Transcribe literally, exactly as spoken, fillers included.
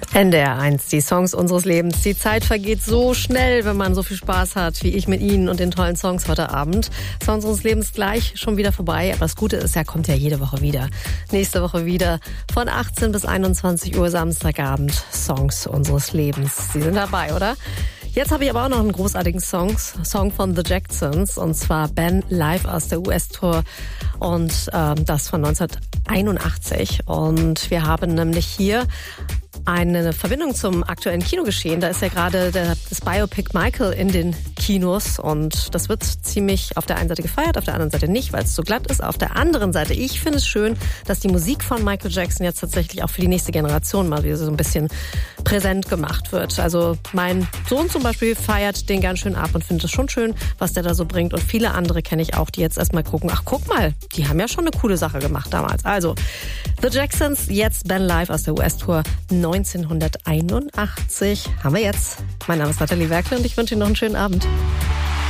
N D R eins, die Songs unseres Lebens. Die Zeit vergeht so schnell, wenn man so viel Spaß hat, wie ich mit Ihnen und den tollen Songs heute Abend. Songs unseres Lebens gleich schon wieder vorbei. Aber das Gute ist, er kommt ja jede Woche wieder. Nächste Woche wieder von achtzehn bis einundzwanzig Uhr Samstagabend. Songs unseres Lebens. Sie sind dabei, oder? Jetzt habe ich aber auch noch einen großartigen Song, Song von The Jacksons, und zwar Ben live aus der U S-Tour, und ähm, das von neunzehnhunderteinundachtzig. Und wir haben nämlich hier eine Verbindung zum aktuellen Kinogeschehen. Da ist ja gerade der, das Biopic Michael in den Kinos, und das wird ziemlich auf der einen Seite gefeiert, auf der anderen Seite nicht, weil es so glatt ist. Auf der anderen Seite, ich finde es schön, dass die Musik von Michael Jackson jetzt tatsächlich auch für die nächste Generation mal wieder so ein bisschen präsent gemacht wird. Also mein Sohn zum Beispiel feiert den ganz schön ab und findet es schon schön, was der da so bringt. Und viele andere kenne ich auch, die jetzt erstmal gucken, ach guck mal, die haben ja schon eine coole Sache gemacht damals. Also The Jacksons, jetzt Ben live aus der U S-Tour neunzehnhunderteinundachtzig haben wir jetzt. Mein Name ist Nathalie Werkle und ich wünsche Ihnen noch einen schönen Abend.